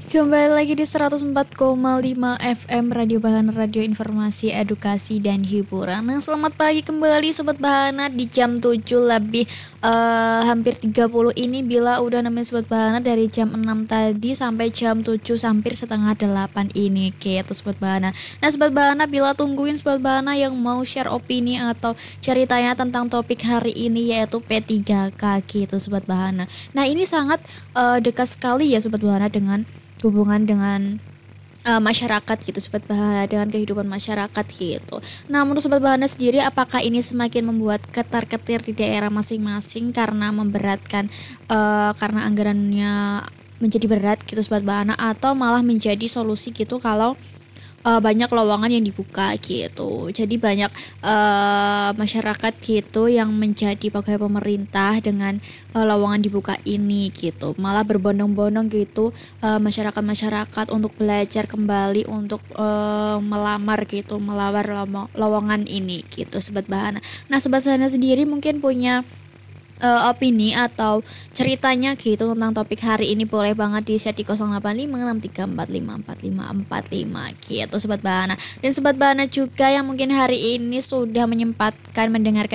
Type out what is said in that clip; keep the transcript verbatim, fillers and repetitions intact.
Kembali lagi di seratus empat koma lima F M Radio Bahana, Radio Informasi, Edukasi, dan Hiburan. Nah, selamat pagi kembali Sobat Bahana di jam tujuh lebih uh, hampir tiga puluh ini. Bila udah nemenin Sobat Bahana dari jam enam tadi sampai jam tujuh hampir setengah delapan ini gitu Sobat Bahana. Nah Sobat Bahana, bila tungguin Sobat Bahana yang mau share opini atau ceritanya tentang topik hari ini, yaitu P tiga K gitu Sobat Bahana. Nah ini sangat uh, dekat sekali ya Sobat Bahana dengan hubungan dengan uh, masyarakat gitu Sobat Bahana, dengan kehidupan masyarakat gitu. Nah menurut Sobat Bahana sendiri, apakah ini semakin membuat ketar-ketir di daerah masing-masing karena memberatkan uh, karena anggarannya menjadi berat gitu Sobat Bahana, atau malah menjadi solusi gitu kalau uh, banyak lowongan yang dibuka gitu. Jadi banyak uh, masyarakat gitu yang menjadi pegawai pemerintah dengan uh, lowongan dibuka ini gitu. Malah berbondong-bondong gitu uh, masyarakat-masyarakat untuk belajar kembali untuk uh, melamar gitu, melamar lowongan ini gitu Sobat Bahana. Nah Sobat Bahana sendiri mungkin punya Uh, opini atau ceritanya gitu tentang topik hari ini, boleh banget di share di nol delapan lima enam tiga empat lima empat lima empat lima gitu Sobat Bahana. Dan Sobat Bahana juga yang mungkin hari ini sudah menyempatkan mendengarkan